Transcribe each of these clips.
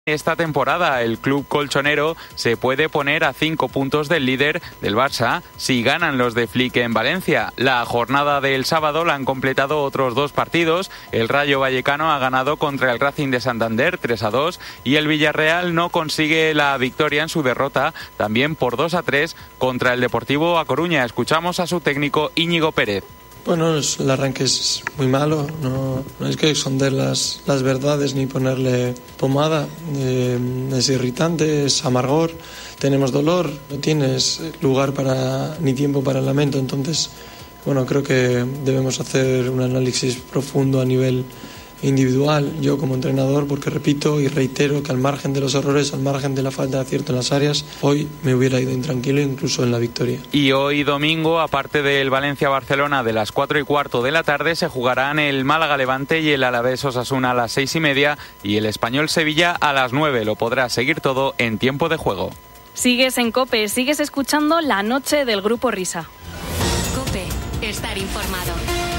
Esta temporada el club colchonero se puede poner a 5 puntos del líder del Barça si ganan los de Flick en Valencia. La jornada del sábado la han completado otros 2 partidos. El Rayo Vallecano ha ganado contra el Racing de Santander 3-2 y el Villarreal no consigue la victoria en su derrota también por 2-3 contra el Deportivo A Coruña. Escuchamos a su técnico Íñigo Pérez. Bueno, el arranque es muy malo, no es que esconder las verdades ni ponerle pomada, es irritante, es amargor, tenemos dolor, no tienes lugar ni tiempo para el lamento, entonces, bueno, creo que debemos hacer un análisis profundo a nivel individual, yo como entrenador, porque repito y reitero que al margen de los errores, al margen de la falta de acierto en las áreas, hoy me hubiera ido intranquilo incluso en la victoria. Y hoy domingo, aparte del Valencia-Barcelona de las 4:15 de la tarde, se jugarán el Málaga-Levante y el Alavés-Osasuna a las 6:30 y el Español-Sevilla a las 9. Lo podrás seguir todo en Tiempo de Juego. Sigues en COPE, sigues escuchando La Noche del Grupo Risa. COPE, estar informado.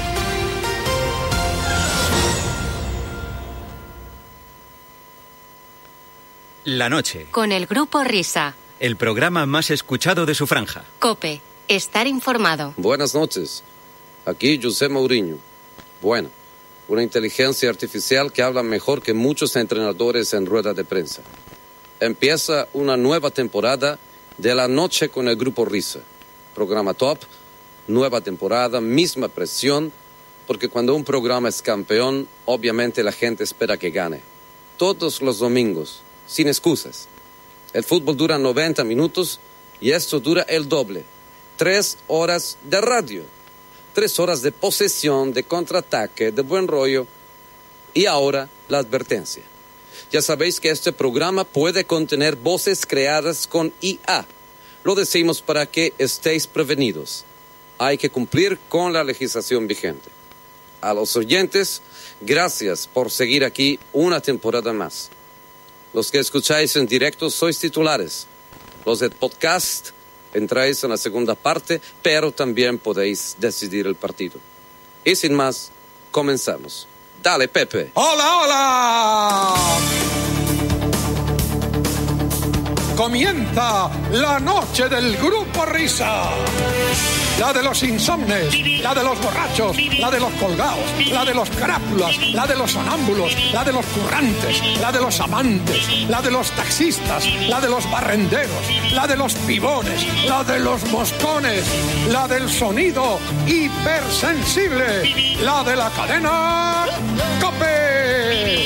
La noche. Con el Grupo Risa. El programa más escuchado de su franja. COPE. Estar informado. Buenas noches. Aquí José Mourinho. Bueno, una inteligencia artificial que habla mejor que muchos entrenadores en rueda de prensa. Empieza una nueva temporada de La Noche con el Grupo Risa. Programa top, nueva temporada, misma presión, porque cuando un programa es campeón, obviamente la gente espera que gane. Todos los domingos. Sin excusas. El fútbol dura 90 minutos y esto dura el doble. 3 horas de radio. 3 horas de posesión, de contraataque, de buen rollo. Y ahora la advertencia. Ya sabéis que este programa puede contener voces creadas con IA. Lo decimos para que estéis prevenidos. Hay que cumplir con la legislación vigente. A los oyentes, gracias por seguir aquí una temporada más. Los que escucháis en directo sois titulares. Los del podcast entráis en la segunda parte, pero también podéis decidir el partido. Y sin más, comenzamos. Dale, Pepe. ¡Hola, hola! Comienza La Noche del Grupo Risa. La de los insomnes, la de los borrachos, la de los colgados, la de los carápulas, la de los sonámbulos, la de los currantes, la de los amantes, la de los taxistas, la de los barrenderos, la de los pibones, la de los moscones, la del sonido hipersensible, la de la cadena COPE.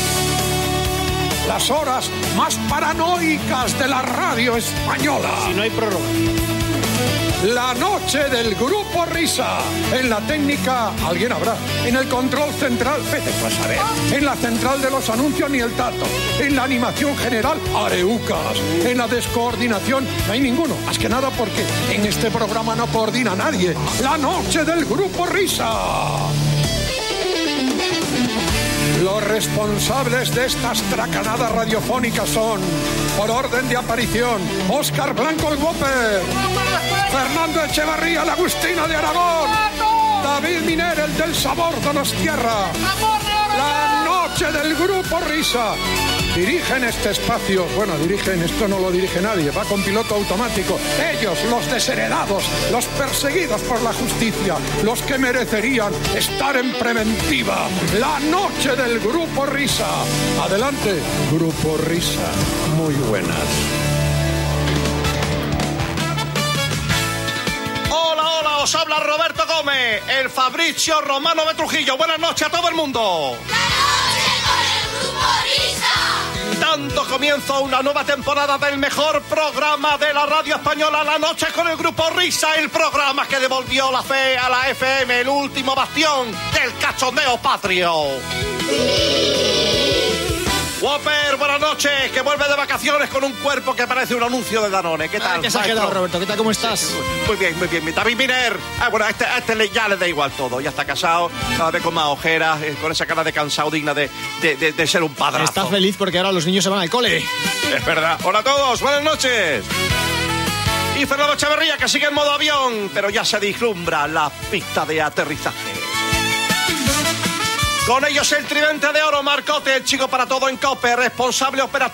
Las horas más paranoicas de la radio española. Si no hay prórroga. La noche del Grupo Risa. En la técnica, alguien habrá. En el control central, vete pues a ver. En la central de los anuncios, ni el tato. En la animación general, areucas. En la descoordinación, no hay ninguno. Más que nada porque en este programa no coordina nadie. La noche del Grupo Risa. Los responsables de estas tracanadas radiofónicas son, por orden de aparición, Óscar Blanco el Whopper, Fernando Echevarría, la Agustina de Aragón, David Miner, el del Sabor Donostierra, La Noche del Grupo Risa. Dirigen este espacio, esto no lo dirige nadie, va con piloto automático. Ellos, los desheredados, los perseguidos por la justicia, los que merecerían estar en preventiva. La Noche del Grupo Risa. Adelante, Grupo Risa. Muy buenas. Hola, os habla Roberto Gómez, el Fabricio Romano de Trujillo. Buenas noches a todo el mundo. ¡La noche con el Grupo Risa! Dando comienzo a una nueva temporada del mejor programa de la radio española, La Noche con el Grupo Risa, el programa que devolvió la fe a la FM, el último bastión del cachondeo patrio. Whopper, buenas noches, que vuelve de vacaciones con un cuerpo que parece un anuncio de Danone. ¿Qué tal? ¿Qué se ha quedado, Roberto? ¿Qué tal? ¿Cómo estás? Sí, muy bien, muy bien. David Miner, bueno, a este ya le da igual todo. Ya está casado, cada vez con más ojeras, con esa cara de cansado digna de ser un padrazo. Está feliz porque ahora los niños se van al cole. Es verdad. Hola a todos, buenas noches. Y Fernando Echevarría, que sigue en modo avión, pero ya se vislumbra la pista de aterrizaje. Con ellos el tridente de oro, Marcote, el chico para todo en COPE, responsable operativo